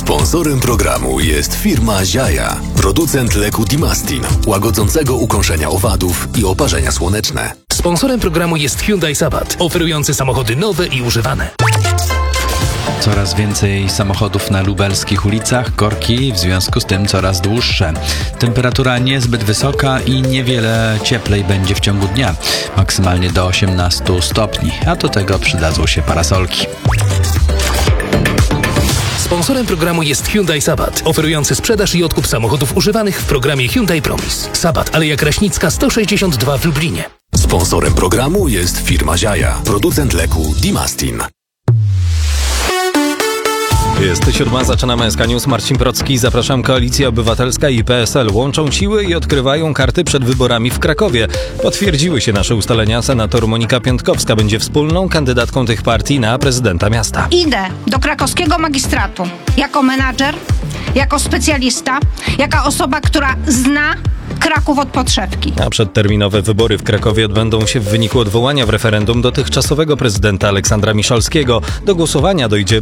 Sponsorem programu jest firma Ziaja, producent leku Dimastin, łagodzącego ukąszenia owadów i oparzenia słoneczne. Sponsorem programu jest Hyundai Sabat, oferujący samochody nowe i używane. Coraz więcej samochodów na lubelskich ulicach, korki w związku z tym coraz dłuższe. Temperatura niezbyt wysoka i niewiele cieplej będzie w ciągu dnia, maksymalnie do 18 stopni, a do tego przydadzą się parasolki. Sponsorem programu jest Hyundai Sabat, oferujący sprzedaż i odkup samochodów używanych w programie Hyundai Promise. Sabat, Aleja Kraśnicka 162 w Lublinie. Sponsorem programu jest firma Ziaja, producent leku Dimastin. Jest 7, zaczynamy SK News. Marcin Procki, zapraszam. Koalicja Obywatelska i PSL łączą siły i odkrywają karty przed wyborami w Krakowie. Potwierdziły się nasze ustalenia. Senator Monika Piątkowska będzie wspólną kandydatką tych partii na prezydenta miasta. Idę do krakowskiego magistratu jako menadżer, jako specjalista, jako osoba, która zna Kraków od podszewki. A przedterminowe wybory w Krakowie odbędą się w wyniku odwołania w referendum dotychczasowego prezydenta Aleksandra Miszalskiego. Do głosowania dojdzie